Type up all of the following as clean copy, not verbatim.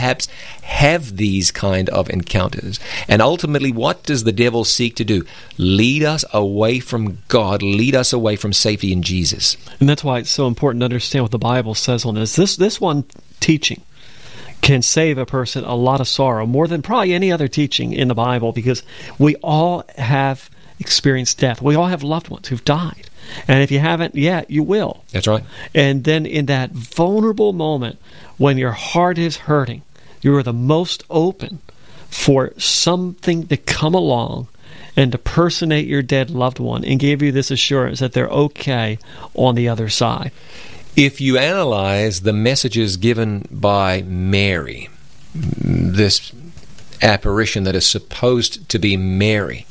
perhaps have these kind of encounters. And ultimately, what does the devil seek to do? Lead us away from God, lead us away from safety in Jesus. And that's why it's so important to understand what the Bible says on this. This one teaching can save a person a lot of sorrow, more than probably any other teaching in the Bible, because we all have experienced death. We all have loved ones who've died. And if you haven't yet, you will. That's right. And then in that vulnerable moment when your heart is hurting, you are the most open for something to come along and to personate your dead loved one and give you this assurance that they're okay on the other side. If you analyze the messages given by Mary, this apparition that is supposed to be Mary,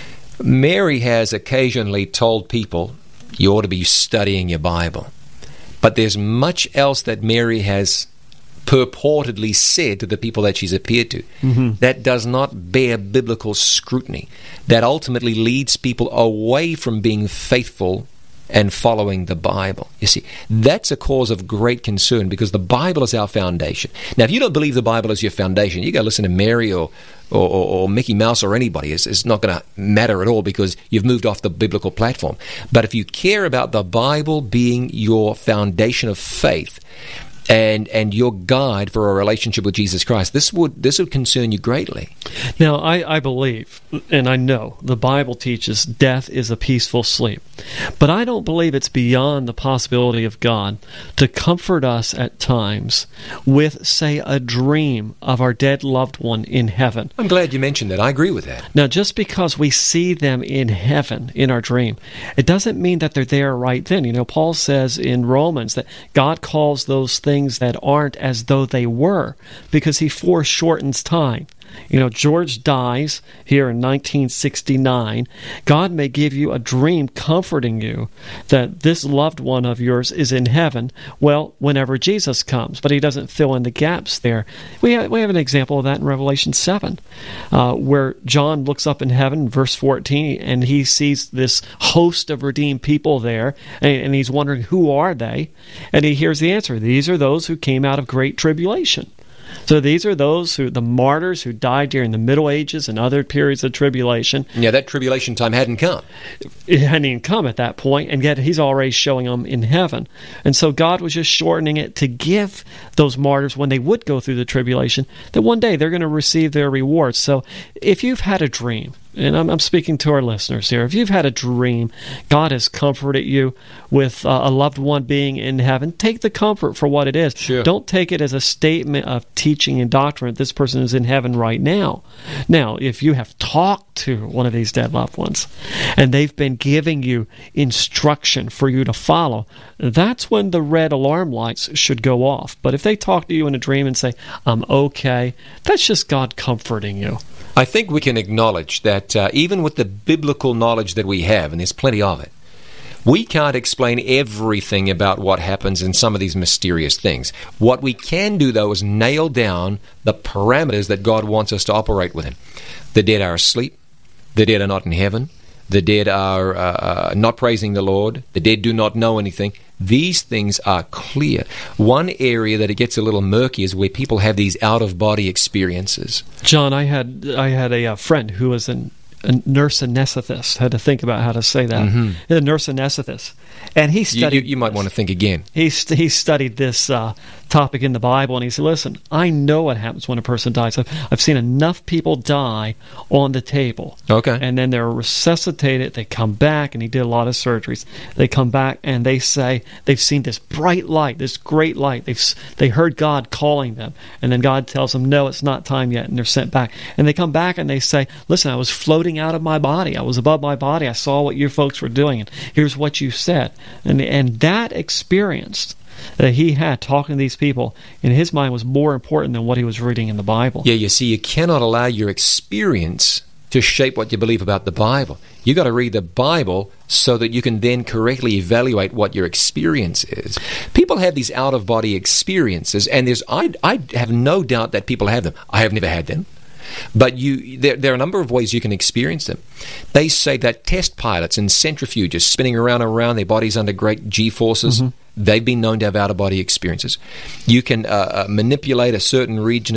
Mary has occasionally told people, you ought to be studying your Bible. But there's much else that Mary has purportedly said to the people that she's appeared to that does not bear biblical scrutiny, that ultimately leads people away from being faithful and following the Bible. You see, that's a cause of great concern, because the Bible is our foundation. Now, if you don't believe the Bible is your foundation, you go listen to Mary or Mickey Mouse or anybody. It's not going to matter at all, because you've moved off the biblical platform. But if you care about the Bible being your foundation of faith and your guide for a relationship with Jesus Christ, this would concern you greatly. Now, I believe, and I know, the Bible teaches death is a peaceful sleep. But I don't believe it's beyond the possibility of God to comfort us at times with, say, a dream of our dead loved one in heaven. I'm glad you mentioned that. I agree with that. Now, just because we see them in heaven, in our dream, it doesn't mean that they're there right then. You know, Paul says in Romans that God calls those things that aren't as though they were, because he foreshortens time. You know, George dies here in 1969. God may give you a dream comforting you that this loved one of yours is in heaven, well, whenever Jesus comes, but he doesn't fill in the gaps there. We have an example of that in Revelation 7, where John looks up in heaven, verse 14, and he sees this host of redeemed people there, and he's wondering, who are they? And he hears the answer. These are those who came out of great tribulation. So these are the martyrs who died during the Middle Ages and other periods of tribulation. Yeah, that tribulation time hadn't come. It hadn't even come at that point, and yet he's already showing them in heaven. And so God was just shortening it to give those martyrs, when they would go through the tribulation, that one day they're going to receive their rewards. So if you've had a dream, and I'm speaking to our listeners here, if you've had a dream, God has comforted you with a loved one being in heaven, take the comfort for what it is. Sure. Don't take it as a statement of teaching and doctrine that this person is in heaven right now. Now, if you have talked to one of these dead loved ones, and they've been giving you instruction for you to follow, that's when the red alarm lights should go off. But if they talk to you in a dream and say, I'm okay, that's just God comforting you. I think we can acknowledge that even with the biblical knowledge that we have, and there's plenty of it, we can't explain everything about what happens in some of these mysterious things. What we can do, though, is nail down the parameters that God wants us to operate within. The dead are asleep. The dead are not in heaven. The dead are not praising the Lord. The dead do not know anything. These things are clear. One area that it gets a little murky is where people have these out-of-body experiences. John, I had a friend who was a nurse anesthetist. I had to think about how to say that. Mm-hmm. A nurse anesthetist. And he studied... You might want to think again. He studied this topic in the Bible, and he said, listen, I know what happens when a person dies. I've seen enough people die on the table. Okay. And then they're resuscitated, they come back, and he did a lot of surgeries. They come back, and they say they've seen this bright light, this great light. They heard God calling them, and then God tells them, no, it's not time yet, and they're sent back. And they come back, and they say, listen, I was floating out of my body. I was above my body. I saw what you folks were doing, and here's what you said. And that experience that he had talking to these people, in his mind, was more important than what he was reading in the Bible. Yeah, you see, you cannot allow your experience to shape what you believe about the Bible. You got to read the Bible so that you can then correctly evaluate what your experience is. People have these out-of-body experiences, and I have no doubt that people have them. I have never had them. But there are a number of ways you can experience them. They say that test pilots in centrifuges spinning around their bodies under great G-forces, they've been known to have out-of-body experiences. You can manipulate a certain region